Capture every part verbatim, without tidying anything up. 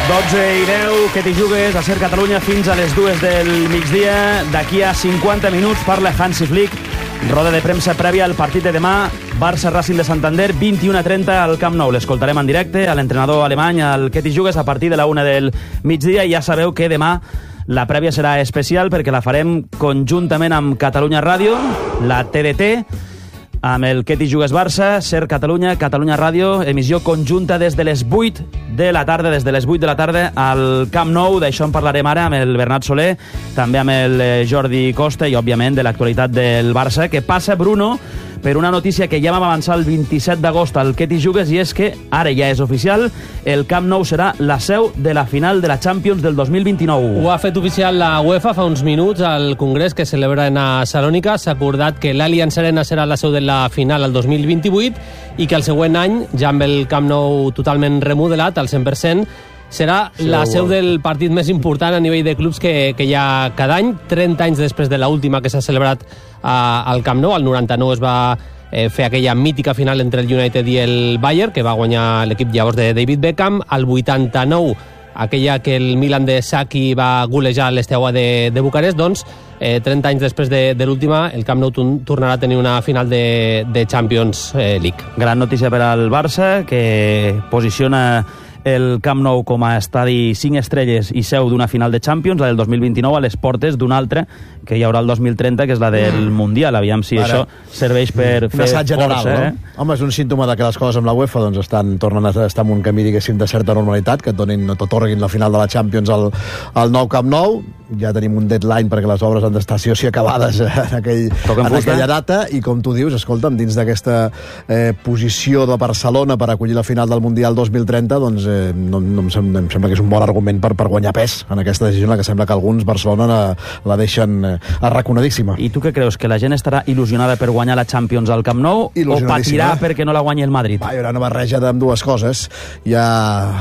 dotze i deu, que t'hi jugues a Ser Catalunya fins a les dues del migdia. D'aquí a cinquanta minuts parla Hansi Flick. Roda de premsa prèvia al partit de demà, Barça-Racing de Santander, vint-i-una trenta al Camp Nou. L'escoltarem en directe a l'entrenador alemany, al que t'hi jugues, a partir de la una del migdia. I ja sabeu que demà la prèvia serà especial perquè la farem conjuntament amb Catalunya Ràdio, la T D T, amb el que t'hi jugues Barça, Ser Catalunya, Catalunya Ràdio, emissió conjunta des de les vuit de la tarda, des de les vuit de la tarda al Camp Nou. D'això en parlarem ara amb el Bernat Soler, també amb el Jordi Costa i, òbviament, de l'actualitat del Barça. Que passa, Bruno, per una notícia que ja vam avançar el vint-i-set d'agost al que t'hi jugues, i és que ara ja és oficial, el Camp Nou serà la seu de la final de la Champions del dos mil vint-i-nou. Ho ha fet oficial la UEFA fa uns minuts al congrés que celebren a Salònica. S'ha acordat que l'Allianz Arena serà la seu de la final el dos mil vint-i-vuit i que el següent any, ja amb el Camp Nou totalment remodelat al cent per cent, serà sí, la seu del partit més important a nivell de clubs que, que hi ha cada any, trenta anys després de l'última que s'ha celebrat a, al Camp Nou. Al noranta-nou es va eh, fer aquella mítica final entre el United i el Bayern, que va guanyar l'equip llavors de David Beckham. Al vuitanta-nou, aquella que el Milan de Sacchi va golejar l'Esteaua de, de Bucarest. Doncs, eh, trenta anys després de, de l'última, el Camp Nou tornarà a tenir una final de, de Champions eh, League. Gran notícia per al Barça, que posiciona el Camp Nou com a estadi cinc estrelles i seu d'una final de Champions, la del dos mil vint-i-nou, a les portes d'una altra que hi haurà el dos mil trenta, que és la del Mundial. Aviam si Ara, això serveix per fer general, força. No? Eh? Home, és un símptoma de que les coses amb la UEFA doncs, estan, tornen a estar en un camí, diguéssim, de certa normalitat, que et donin, no t'atorguin la final de la Champions al, al nou Camp Nou. Ja tenim un deadline perquè les obres han d'estar sí o sí acabades en, aquell, en aquella data, i com tu dius, escolta'm, dins d'aquesta eh, posició de Barcelona per acollir la final del Mundial dos mil trenta, doncs eh, no, no em, sembla, em sembla que és un bon argument per, per guanyar pes en aquesta decisió, en la que sembla que alguns Barcelona la, la deixen eh, arraconadíssima. I tu què creus? Que la gent estarà il·lusionada per guanyar la Champions al Camp Nou o patirà perquè no la guanyi el Madrid? Va, hi haurà una barreja d'ambdues coses. Hi ha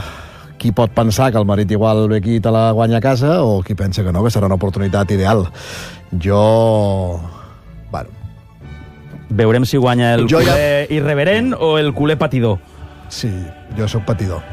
qui pot pensar que el Madrid igual ve aquí i te la guanya a casa, o qui pensa que no, que serà una oportunitat ideal. Jo... Bueno. Veurem si guanya el jo culer ja... irreverent o el culer patidor. Sí, jo sóc patidor.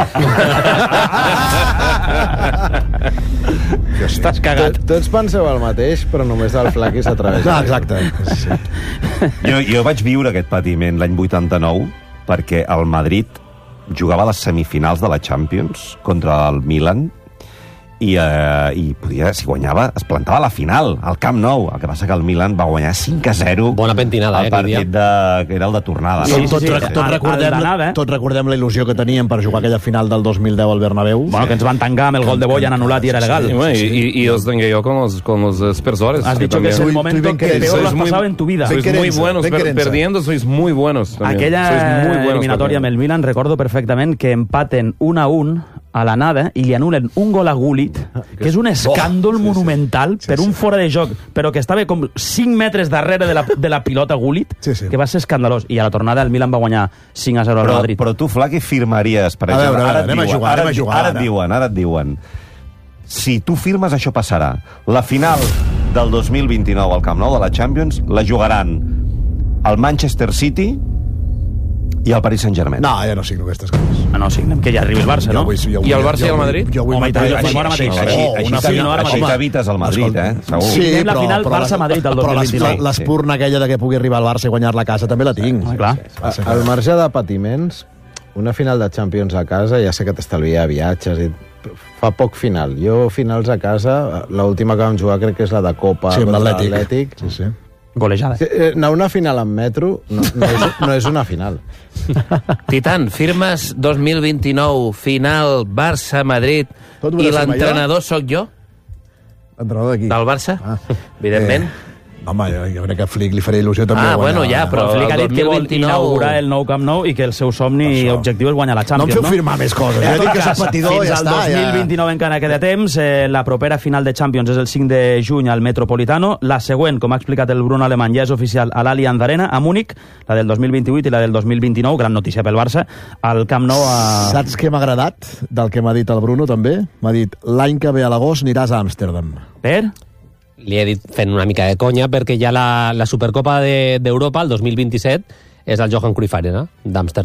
Estàs cagat. Tots penseu el mateix, però només el Flaqui s'atreveix. No, exacte. Sí. Jo, jo vaig viure aquest patiment l'any vuitanta-nou perquè el Madrid jugava a les semifinals de la Champions contra el Milan i, eh, i podia, si guanyava, es plantava a la final, al Camp Nou. El que passa que el Milan va guanyar cinc a zero. Bona pentinada, el eh, partit de, que era el de tornada. Sí, No? sí, tot, sí, sí. Tot, recordem, eh? tot recordem la il·lusió que teníem per jugar aquella final del dos mil deu al Bernabéu. Bueno, que ens van tancar amb el gol de Boyan anul·lat i era legal. Sí, bueno, y, y, y os tengo yo con los, con los aspersores. Has dicho que es el momento que peor lo has pasado en tu vida. Sois muy buenos, per, perdiendo sois muy buenos. También. Aquella sois muy buenos eliminatòria amb el Milan, recordo perfectament que empaten un a un a la nada i li anulen un gol a Gullit, que és un escàndol oh, monumental sí, sí, per un sí. fora de joc, però que estava com cinc metres darrere de la, de la pilota Gullit, sí, sí. que va ser escandalós. I a la tornada el Milan va guanyar cinc a zero al Madrid. Però tu, Flaqui, firmaries, per a exemple... Veure, a veure, ara, anem diuen, a jugar, ara, anem a jugar. Ara, ara et diuen, ara et diuen... Si tu firmes, això passarà. La final del dos mil vint-i-nou al Camp Nou de la Champions la jugaran el Manchester City i el Paris Saint-Germain. No, ja no signo aquestes coses. Ah, no, signem que ja arribi el Barça, no? Jo vull, jo vull, I el Barça i el Madrid? Jo vull, Home, jo vull, així, jo vull, així, així, així, oh, una així, final, així t'evites el Madrid, eh? Segur. Sí, Signem la però, final però Barça-Madrid del dos mil vint-i-nou. Però l'espurna aquella de que pugui arribar al Barça i guanyar-la a casa també la tinc. Sí, clar. Sí, al marge de patiments, una final de Champions a casa, ja sé que t'estalvia viatges i fa poc final. Jo, finals a casa, l'última que vam jugar crec que és la de Copa sí, contra l'Atlètic. Sí, sí. Golejada. Sí, anar a una final en metro no, no, és, no és una final. Titan, firmes dos mil vint-i-nou, final Barça-Madrid, i l'entrenador sóc jo? L'entrenador d'aquí? Del Barça? Ah. Evidentment. Eh. Home, jo, jo crec que a Flick li faria il·lusió també. Ah, bueno, ja, però Flick ha dit que vol dos mil vint-i-nou inaugurar el nou Camp Nou i que el seu somni i objectiu és guanyar la Champions, no? No em feu firmar més coses. Eh? Jo dic que soc patidor i ja està. Fins al dos mil vint-i-nou ja... encara queda temps. Eh, la propera final de Champions és el cinc de juny al Metropolitano. La següent, com ha explicat el Bruno Alemany, ja és oficial a l'Allianz Arena, a Múnich, la del dos mil vint-i-vuit i la del dos mil vint-i-nou. Gran notícia pel Barça. Al Camp Nou... A... Saps què m'ha agradat del que m'ha dit el Bruno, també? M'ha dit, l'any que ve a l'agost aniràs a Amsterdam. Per? Li he dit fent una mica de conya perquè ja la, la Supercopa d'Europa, de, el dos mil vint-i-set, és el Johan Cruyff Arena d'Amsterdam.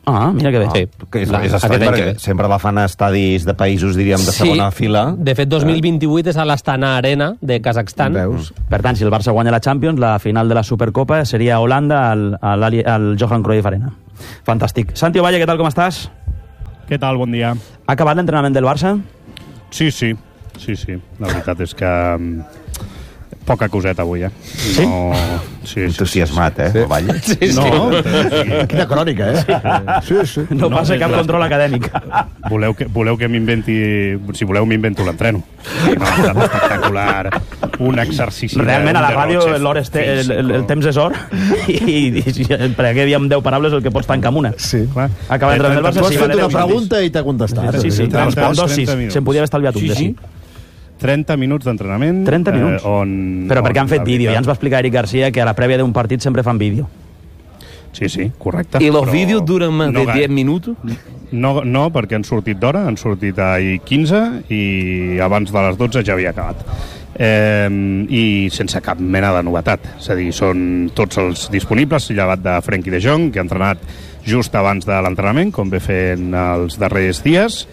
Ah, mira que bé. Sí. Que és, La- és estrany, aquest any perquè que ve. sempre la fan a estadis de països, diríem, de segona Sí, fila. de fet, dos mil vint-i-vuit és a l'Astana Arena de Kazakhstan. Veus? Per tant, si el Barça guanya la Champions, la final de la Supercopa seria a Holanda al, al, al Johan Cruyff Arena. Fantàstic. Santi Ovalle, què tal, com estàs? Què tal? Bon dia. Ha acabat l'entrenament del Barça? Sí, sí, sí, sí. La veritat és que mm, poca coseta avui, eh? Sí? No... Sí, sí, Entusiasmat, eh, el Valle? sí. sí. No, Quina crònica, eh? Sí, sí. No, no passa cap clar. control acadèmic. voleu que, voleu que m'inventi... Si voleu, m'invento l'entreno. No, ha estat espectacular. Un exercici... de- Realment, a la un ràdio derroche l'hora és te, el, el, el físico. temps és or i, i, i per aquí diem deu paraules el que pots tancar amb una. Sí. Clar. Acaba l'entrenament del Barça, Tu has sí, fet vale, una deu minuts. pregunta i t'ha contestat. Sí, sí, trenta, respon dos, sis. trenta minuts. Se'n podia haver estalviat un de sí. trenta minuts d'entrenament. trenta minuts? Eh, on, Però perquè han on, fet la vídeo, ja veritat- ens va explicar Eric Garcia que a la prèvia d'un partit sempre fan vídeo. Sí, sí, correcte. ¿Y los però vídeos duran más no de gaire. diez minutos? No, no, perquè han sortit d'hora, han sortit ahir quinze i abans de les dotze ja havia acabat. Eh, I sense cap mena de novetat. És a dir, són tots els disponibles, llevat de Frenkie de Jong, que ha entrenat just abans de l'entrenament, com ve fent els darrers dies,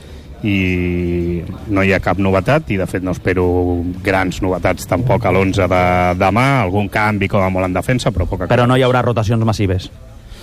i no hi ha cap novetat, i de fet no espero grans novetats tampoc a l'onze de demà, algun canvi com a molt en defensa, però poca Però no hi haurà rotacions massives.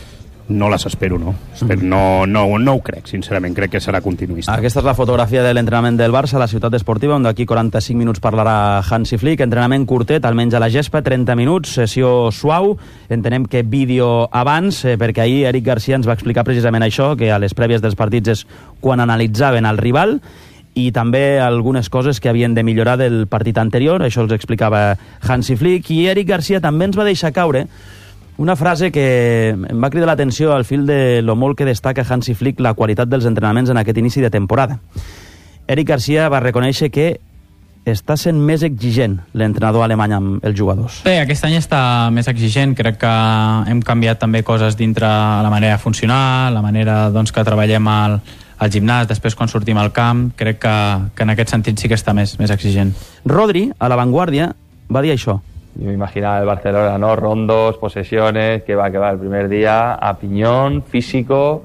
no les espero, no. Espero, no, no. No ho crec, sincerament, crec que serà continuista. Aquesta és la fotografia de l'entrenament del Barça a la ciutat esportiva, on d'aquí quaranta-cinc minuts parlarà Hansi Flick. Entrenament curtet, almenys a la gespa, trenta minuts, sessió suau. Entenem que vídeo abans, eh, perquè ahir Eric Garcia ens va explicar precisament això, que a les prèvies dels partits és quan analitzaven el rival, i també algunes coses que havien de millorar del partit anterior. Això els explicava Hansi Flick. I Eric Garcia també ens va deixar caure una frase que em va cridar l'atenció al fil de lo molt que destaca Hansi Flick la qualitat dels entrenaments en aquest inici de temporada. Eric Garcia va reconèixer que està sent més exigent l'entrenador alemany amb els jugadors. Bé, aquest any està més exigent. Crec que hem canviat també coses dintre la manera de funcionar, la manera doncs, que treballem al, al gimnàs, després quan sortim al camp. Crec que, que en aquest sentit sí que està més, més exigent. Rodri, a La Vanguardia, va dir això. Yo me imaginaba el Barcelona, ¿no? Rondos, posesiones, que va, que va el primer día a piñón, físico,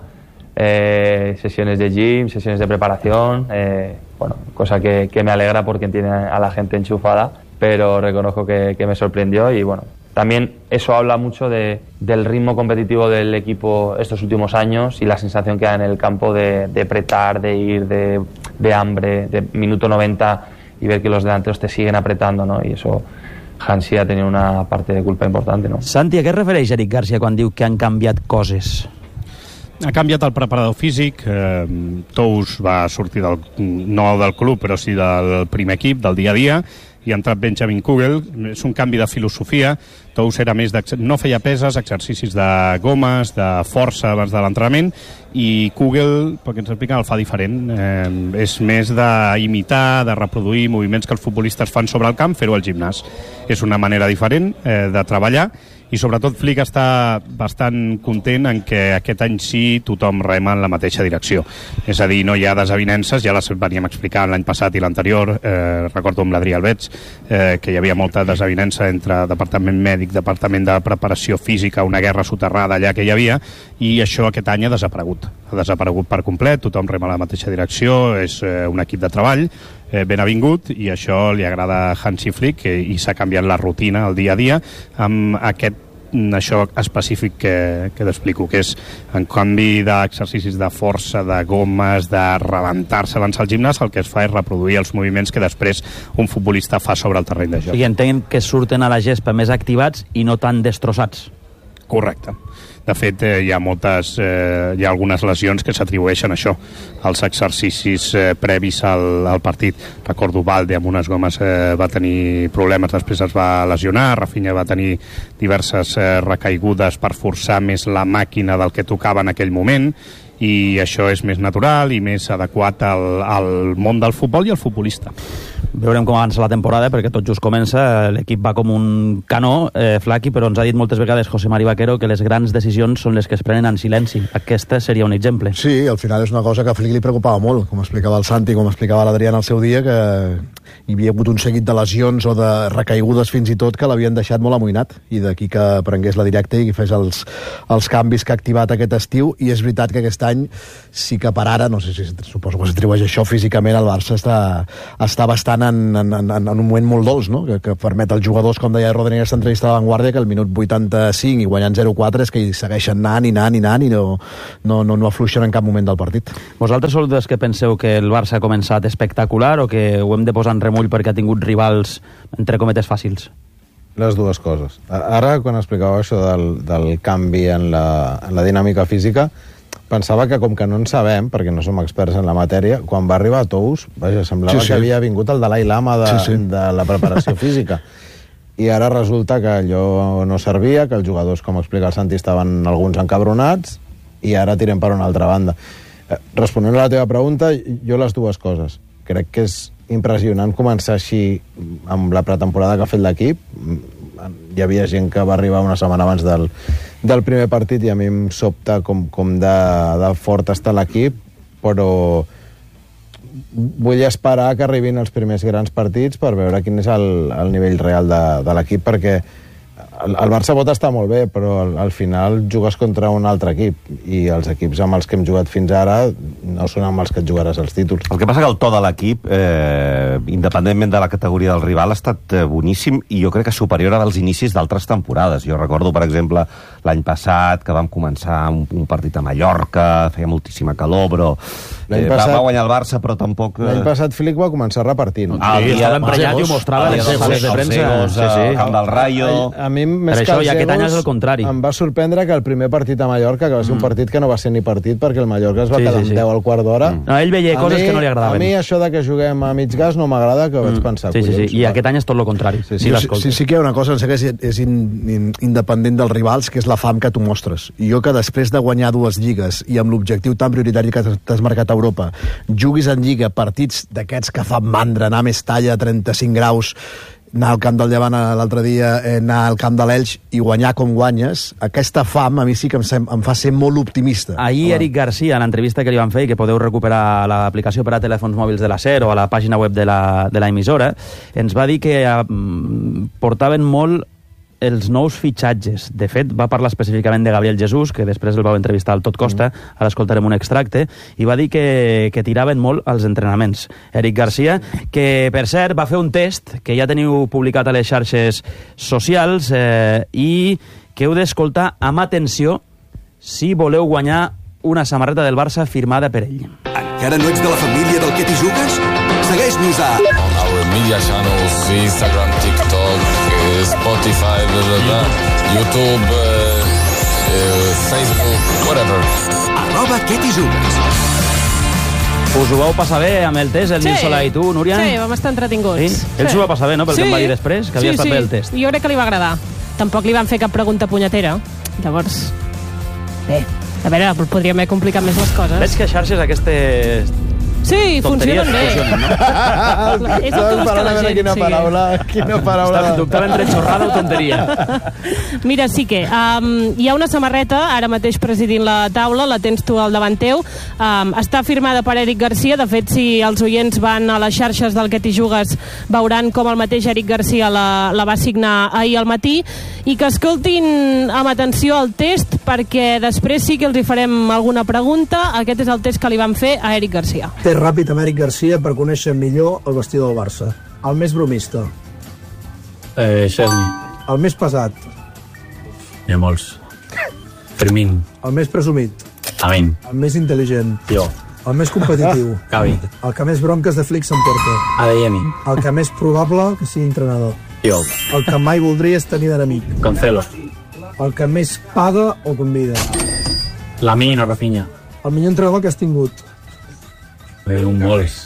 eh, sesiones de gym, sesiones de preparación, eh, bueno, cosa que, que me alegra porque tiene a la gente enchufada, pero reconozco que, que me sorprendió y bueno, también eso habla mucho de, del ritmo competitivo del equipo estos últimos años y la sensación que da en el campo de, de apretar, de ir, de, de hambre, de minuto noventa y ver que los delanteros te siguen apretando, ¿no? Y eso... Hansi ha tenido una parte de culpa importante, ¿no? Santi, a què es refereix Eric Garcia quan diu que han canviat coses? Ha canviat el preparador físic, eh, Tous va sortir del, no del club, però sí del primer equip, del dia a dia, i ha entrat Benjamin Kugel. És un canvi de filosofia. Tous era més no feia peses, exercicis de gomes, de força abans de l'entrenament, i Kugel, perquè ens explica, el fa diferent. Eh, és més d'imitar, de reproduir moviments que els futbolistes fan sobre el camp, fer-ho al gimnàs. És una manera diferent eh, de treballar, i sobretot Flick està bastant content en que aquest any sí tothom rema en la mateixa direcció. És a dir, no hi ha desavinences, ja les veníem explicant l'any passat i l'anterior, eh, recordo amb l'Adrià Albets, eh, que hi havia molta desavinença entre departament mèdic, departament de preparació física, una guerra soterrada allà que hi havia, i això aquest any ha desaparegut. Ha desaparegut per complet, tothom rema en la mateixa direcció, és eh, un equip de treball, eh, ben avingut, i això li agrada a Hansi Flick, eh, i s'ha canviat la rutina, el dia a dia, amb aquest això específic que, que t'explico, que és en canvi d'exercicis de força, de gomes, de rebentar-se abans al gimnàs, el que es fa és reproduir els moviments que després un futbolista fa sobre el terreny de joc. I entenc que surten a la gespa més activats i no tan destrossats. Correcte. De fet, eh, hi ha moltes, eh, hi ha algunes lesions que s'atribueixen a això, als exercicis eh, previs al, al partit. Recordo Valde amb unes gomes eh, va tenir problemes, després es va lesionar, Rafinha va tenir diverses eh, recaigudes per forçar més la màquina del que tocava en aquell moment, i això és més natural i més adequat al, al món del futbol i al futbolista. veurem com avança la temporada, perquè tot just comença, l'equip va com un canó, eh, Flaqui, però ens ha dit moltes vegades José Mari Vaquero que les grans decisions són les que es prenen en silenci. Aquesta seria un exemple. Sí, al final és una cosa que a Flick li preocupava molt, com explicava el Santi, com explicava l'Adrià al seu dia, que hi havia hagut un seguit de lesions o de recaigudes fins i tot que l'havien deixat molt amoïnat, i d'aquí que prengués la directa i fes els, els canvis que ha activat aquest estiu. I és veritat que aquest any sí que per ara, no sé si suposo que s'atribueix això físicament, el Barça està, està bastant en, en, en, en un moment molt dolç, no? que, que permet als jugadors, com deia Rodri en aquesta entrevista de La Vanguardia, que al minut vuitanta-cinc i guanyant zero quatre és que hi segueixen anant i anant i anant i no, no, no, no afluixen en cap moment del partit. Vosaltres sou dels que penseu que el Barça ha començat espectacular o que ho hem de posar en remull perquè ha tingut rivals, entre cometes, fàcils? Les dues coses. Ara, quan explicava això del, del canvi en la, en la dinàmica física, pensava que com que no en sabem, perquè no som experts en la matèria, quan va arribar a Tous, vaja, semblava sí, sí. que havia vingut el Dalai Lama de, sí, sí. de la preparació física. I ara resulta que allò no servia, que els jugadors, com explica el Santi, estaven alguns encabronats, i ara tirem per una altra banda. Eh, responent a la teva pregunta, jo les dues coses. Crec que és impressionant començar així amb la pretemporada que ha fet l'equip. Hi havia gent que va arribar una setmana abans del, del primer partit i a mi em sobta com, com de, de fort està l'equip, però vull esperar que arribin els primers grans partits per veure quin és el, el nivell real de, de l'equip, perquè el, el Barça pot estar molt bé, però al, al final jugues contra un altre equip, i els equips amb els que hem jugat fins ara no són amb els que et jugaràs els títols. El que passa que el to de l'equip, eh, independentment de la categoria del rival, ha estat eh, boníssim, i jo crec que superior als inicis d'altres temporades. Jo recordo, per exemple, l'any passat, que vam començar un, un partit a Mallorca, feia moltíssima calor, però eh, passat, va, va guanyar el Barça, però tampoc... Eh... L'any passat Flick va començar repartint. Ah, sí, estava emprenyat i ho mostrava a les sales de premsa. Sí, sí. Camp del Rayo... A, a mi, més per que això, i aquest Zegos, any és el contrari. Em va sorprendre que el primer partit a Mallorca, que va ser mm. un partit que no va ser ni partit, perquè el Mallorca es va sí, quedar sí, sí. amb deu al quart d'hora. Mm. No, ell veia coses mi, que no li agradaven. A mi això de que juguem a mig gas no m'agrada, que mm. vaig pensar... Sí, sí, sí. I aquest any és tot el contrari. Sí, sí, sí, sí, sí que hi ha una cosa, que és, és in, in, independent dels rivals, que és la fam que tu mostres. I jo que després de guanyar dues lligues i amb l'objectiu tan prioritari que t'has marcat a Europa, juguis en lliga partits d'aquests que fan mandra, anar a Mestalla a trenta-cinc graus, anar al camp del Llevant l'altre dia, anar al camp de l'Elx i guanyar com guanyes, aquesta fam a mi sí que em, sem, em fa ser molt optimista. Ahir Home. Eric Garcia, en l'entrevista que li van fer, i que podeu recuperar a l'aplicació per a telèfons mòbils de la SER o a la pàgina web de la, de la emissora, ens va dir que eh, portaven molt els nous fitxatges. De fet, va parlar específicament de Gabriel Jesús, que després el vau entrevistar al Tot Costa, mm. ara escoltarem un extracte, i va dir que, que tiraven molt als entrenaments. Eric Garcia, que per cert va fer un test que ja teniu publicat a les xarxes socials eh, i que heu d'escoltar amb atenció si voleu guanyar una samarreta del Barça firmada per ell. Encara no ets de la família del Que t'hi jugues? Segueix-nos a... On our media channels, Instagram, TikTok, Spotify, blah, blah, blah, YouTube, uh, uh, Facebook, whatever. Arroba Que t'hi jugues. Us ho vau passar bé amb el test, el sí. Nil Solà i tu, Núria? Sí, vam estar entretinguts. Sí? Ell s'ho va passar bé, no?, pel sí. que em va dir després, que havia sí, estat sí. bé el test. Jo crec que li va agradar. Tampoc li van fer cap pregunta punyetera. Llavors, bé, a veure, podríem haver complicat més les coses. Veig que a xarxes aquestes... Sí, funcionen bé. Funcionen, no? És el que busca la gent. Quina paraula, quina paraula. Estava dubtava entre xorrada o tonteria. Mira, sí que um, hi ha una samarreta, ara mateix presidint la taula, la tens tu al davant teu, um, està firmada per Eric Garcia. De fet, si els oients van a les xarxes del Que t'hi jugues, veuran com el mateix Eric Garcia la, la va signar ahir al matí, i que escoltin amb atenció el test, perquè després sí que els hi farem alguna pregunta. Aquest és el test que li van fer a Eric Garcia. Test ràpid amb Eric Garcia per conèixer millor el vestidor del Barça. El més bromista. Eh, Xesni. El més pesat. Hi ha molts. Fermín. El més presumit. Amin. El més intel·ligent. Jo. El més competitiu. Cavi. El que més bronques de Flick s'emporta. Adeyemi. El que més probable que sigui entrenador. Jo. El que mai voldries tenir d'enemic. Cancelo. El que més paga o convida. Lamine o Rafinha. El millor entrenador que has tingut. Bé, un molts.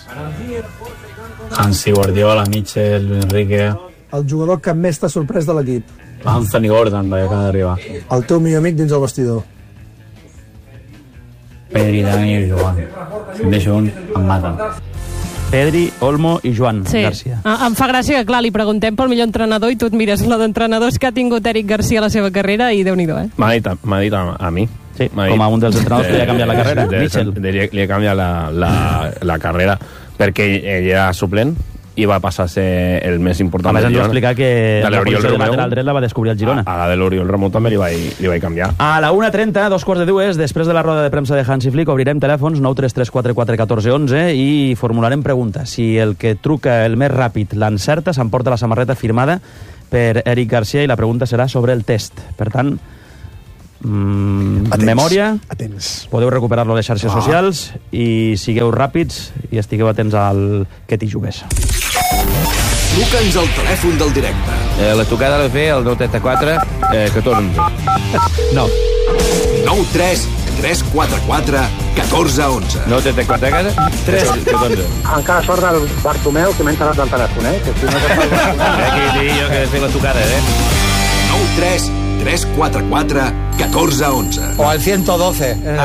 Hansi, Guardiola, Mitchell, Luis Enrique. El jugador que més t'ha sorprès de l'equip. Anthony Gordon, que acaba d'arribar. El teu millor amic dins el vestidor. Pedri, Dani i Joan. Si em deixo un, em maten. Pedri, Olmo i Joan Sí. Garcia. Em fa gràcia que, clar, li preguntem pel millor entrenador i tu et mires la d'entrenadors que ha tingut Eric Garcia a la seva carrera i Déu-n'hi-do, eh? M'ha dit, m'ha dit a, a mi. Sí, com a un dels entrenadors que li ha canviat la carrera, de, Mitchell. de, de, li ha canviat la, la, la carrera perquè ell era suplent i va passar a ser el més important. A més, del ens va Girona. explicar que De la l'Oriol posició de Romeu, lateral dret la va descobrir el Girona. A, a la de l'Oriol Romeu també li vaig, li vaig canviar. A la una trenta, dos quarts de dues, després de la roda de premsa de Hansi Flick, obrirem telèfons nou tres tres quatre quatre un quatre un u i formularem preguntes. Si el que truca el més ràpid l'encerta, s'emporta la samarreta firmada per Eric Garcia i la pregunta serà sobre el test. Per tant, mm, Atents, memòria, atents. podeu recuperar-lo a les xarxes Ah. socials i sigueu ràpids i estigueu atents al que t'hi jugues. Truca'ns al telèfon del directe. Eh, la tocada la fer el nou trenta quatre eh, catorze. No. nou tres tres quatre quatre un quatre un u. nou trenta quatre tres catorze. Encara sort del Bartomeu, que m'he enterat del telèfon, eh? Que si no Aquí dic jo que he fet la tocada, eh? nou tres tres quatre quatre un quatre un u. O al ciento doce.